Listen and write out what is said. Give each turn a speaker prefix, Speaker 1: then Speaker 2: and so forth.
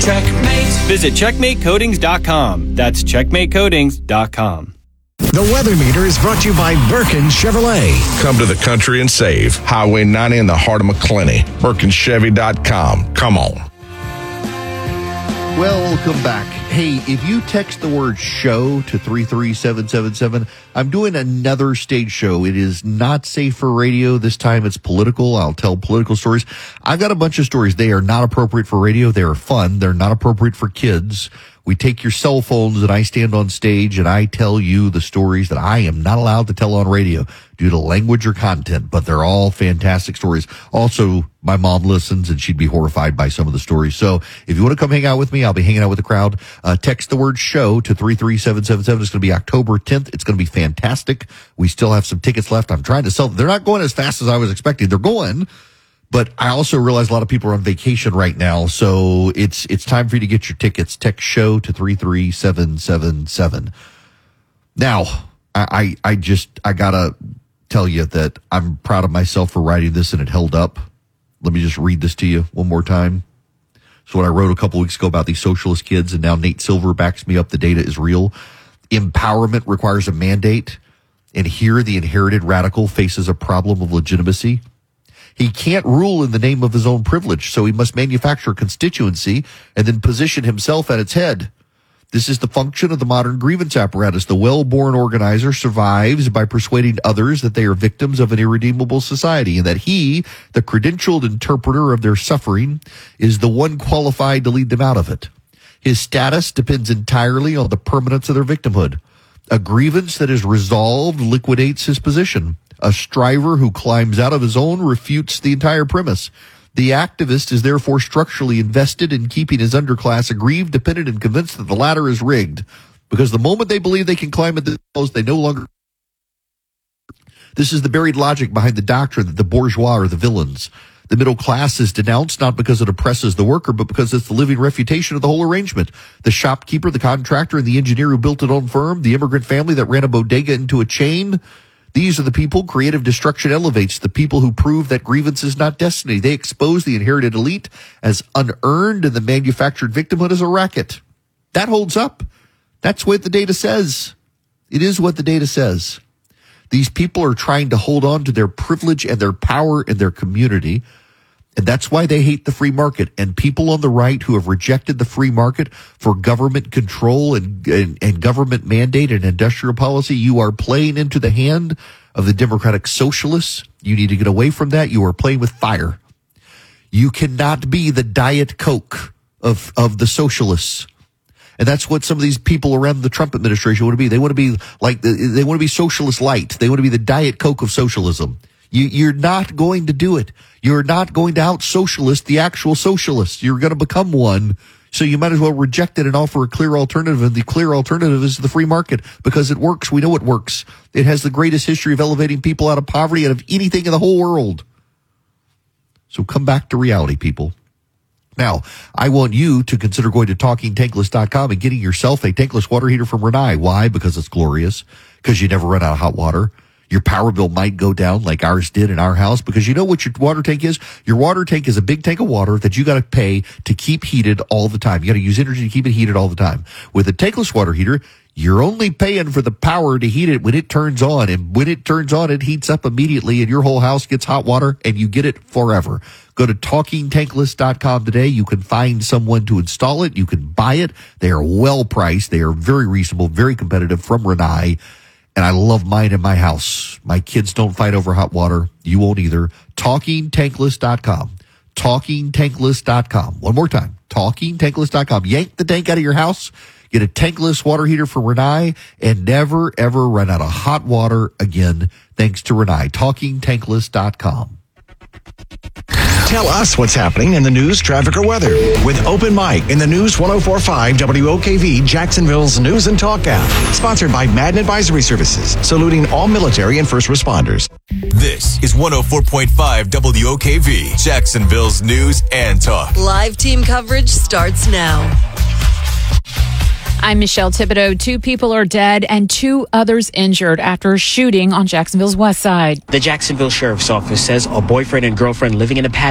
Speaker 1: Checkmate.
Speaker 2: Visit CheckmateCoatings.com. That's CheckmateCoatings.com.
Speaker 3: The Weather Meter is brought to you by Birkin Chevrolet.
Speaker 4: Come to the country and save. Highway 90 in the heart of McClenny. BirkinChevy.com. Come on.
Speaker 5: Welcome back. Hey, if you text the word show to 33777, I'm doing another stage show. It is not safe for radio. This time it's political. I'll tell political stories. I've got a bunch of stories. They are not appropriate for radio. They are fun. They're not appropriate for kids. We take your cell phones and I stand on stage and I tell you the stories that I am not allowed to tell on radio due to language or content, but they're all fantastic stories. Also, my mom listens and she'd be horrified by some of the stories. So if you want to come hang out with me, I'll be hanging out with the crowd. Text the word show to 33777. It's going to be October 10th. It's going to be fantastic. We still have some tickets left. I'm trying to sell them. They're not going as fast as I was expecting. They're going. But I also realize a lot of people are on vacation right now, so it's time for you to get your tickets. Text show to 33777. Now, I gotta tell you that I'm proud of myself for writing this and it held up. Let me just read this to you one more time. So what I wrote a couple weeks ago about these socialist kids, and now Nate Silver backs me up. The data is real. Empowerment requires a mandate, and here the inherited radical faces a problem of legitimacy. He can't rule in the name of his own privilege, so he must manufacture constituency and then position himself at its head. This is the function of the modern grievance apparatus. The well-born organizer survives by persuading others that they are victims of an irredeemable society and that he, the credentialed interpreter of their suffering, is the one qualified to lead them out of it. His status depends entirely on the permanence of their victimhood. A grievance that is resolved liquidates his position. A striver who climbs out of his own refutes the entire premise. The activist is therefore structurally invested in keeping his underclass aggrieved, dependent, and convinced that the latter is rigged. Because the moment they believe they can climb it themselves, they no longer... This is the buried logic behind the doctrine that the bourgeois are the villains. The middle class is denounced not because it oppresses the worker, but because it's the living refutation of the whole arrangement. The shopkeeper, the contractor, and the engineer who built an own firm, the immigrant family that ran a bodega into a chain... These are the people creative destruction elevates, the people who prove that grievance is not destiny. They expose the inherited elite as unearned and the manufactured victimhood as a racket. That holds up. That's what the data says. It is what the data says. These people are trying to hold on to their privilege and their power in their community. And that's why they hate the free market. And people on the right who have rejected the free market for government control and government mandate and industrial policy, you are playing into the hand of the democratic socialists. You need to get away from that. You are playing with fire. You cannot be the Diet Coke of the socialists. And that's what some of these people around the Trump administration want to be. They want to be like, they want to be socialist light. They want to be the Diet Coke of socialism. You're not going to do it. You're not going to out-socialist the actual socialists. You're going to become one. So you might as well reject it and offer a clear alternative. And the clear alternative is the free market because it works. We know it works. It has the greatest history of elevating people out of poverty, out of anything in the whole world. So come back to reality, people. Now, I want you to consider going to TalkingTankless.com and getting yourself a tankless water heater from Rinnai. Why? Because it's glorious. Because you never run out of hot water. Your power bill might go down like ours did in our house because you know what your water tank is? Your water tank is a big tank of water that you got to pay to keep heated all the time. You got to use energy to keep it heated all the time. With a tankless water heater, you're only paying for the power to heat it when it turns on. And when it turns on, it heats up immediately and your whole house gets hot water and you get it forever. Go to TalkingTankless.com today. You can find someone to install it. You can buy it. They are well priced. They are very reasonable, very competitive from Rinnai. And I love mine in my house. My kids don't fight over hot water. You won't either. TalkingTankless.com. TalkingTankless.com. One more time. TalkingTankless.com. Yank the tank out of your house. Get a tankless water heater from Rinnai and never, ever run out of hot water again. Thanks to Rinnai. TalkingTankless.com.
Speaker 3: Tell us what's happening in the news, traffic, or weather with Open Mic in the News 104.5 WOKV Jacksonville's News and Talk app. Sponsored by Madden Advisory Services, saluting all military and first responders.
Speaker 6: This is 104.5 WOKV Jacksonville's News and Talk.
Speaker 7: Live team coverage starts now.
Speaker 8: I'm Michelle Thibodeau. 2 people are dead and 2 others injured after a shooting on Jacksonville's west side.
Speaker 9: The Jacksonville Sheriff's Office says a boyfriend and girlfriend living in a pad